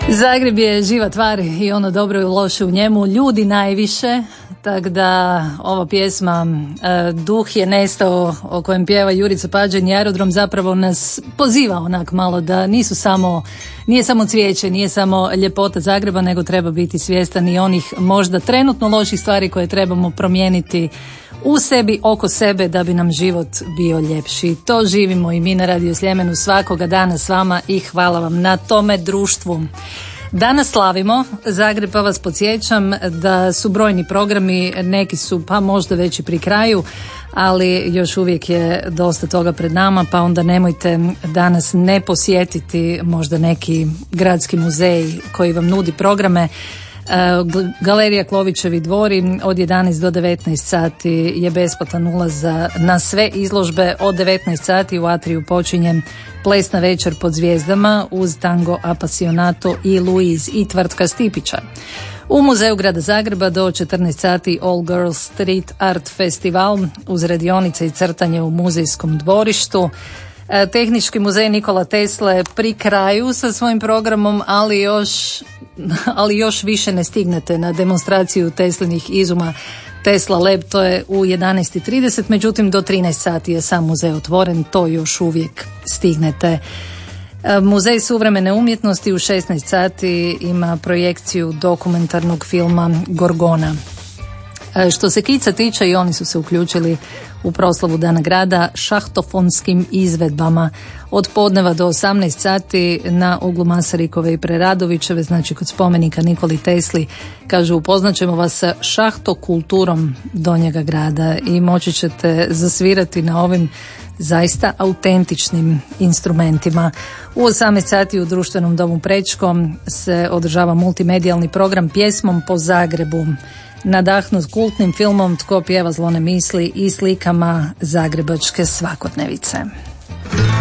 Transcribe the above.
Zagreb je živa tvar i ono dobro i loše u njemu, ljudi najviše, tako da ova pjesma Duh je nestao o kojem pjeva Jurica Pađen i Aerodrom zapravo nas poziva onak malo da nije samo cvijeće, nije samo ljepota Zagreba, nego treba biti svjestan i onih možda trenutno loših stvari koje trebamo promijeniti u sebi, oko sebe, da bi nam život bio ljepši. To živimo i mi na Radio Sljemenu svakoga dana s vama i hvala vam na tome društvu. Danas slavimo Zagreb, pa vas podsjećam da su brojni programi, neki su pa možda već i pri kraju, ali još uvijek je dosta toga pred nama, pa onda nemojte danas ne posjetiti možda neki gradski muzej koji vam nudi programe. Galerija Klovićevi dvori od 11 do 19 sati je besplatan ulaz na sve izložbe. Od 19 sati u atriju počinje plesna večer pod zvijezdama uz tango apasionato i Luiz i Tvrtka Stipića. U Muzeju grada Zagreba do 14 sati All Girls Street Art Festival uz radionice i crtanje u muzejskom dvorištu. Tehnički muzej Nikola Tesle pri kraju sa svojim programom, ali još više ne stignete na demonstraciju Teslinih izuma Tesla Lab, to je u 11:30, međutim do 13 sati je sam muzej otvoren, to još uvijek stignete. Muzej suvremene umjetnosti u 16 sati ima projekciju dokumentarnog filma Gorgona. Što se Kica tiče, i oni su se uključili u proslavu Dana grada šahtofonskim izvedbama od podneva do 18 sati na uglu Masarikove i Preradovićeve, znači kod spomenika Nikoli Tesli. Kažu, upoznaćemo vas sa šahtokulturom Donjega grada i moći ćete zasvirati na ovim zaista autentičnim instrumentima. U 18 sati u Društvenom domu Prečko se održava multimedijalni program Pjesmom po Zagrebu, nadahnut kultnim filmom Tko pjeva zlo ne misli i slikama zagrebačke svakodnevice.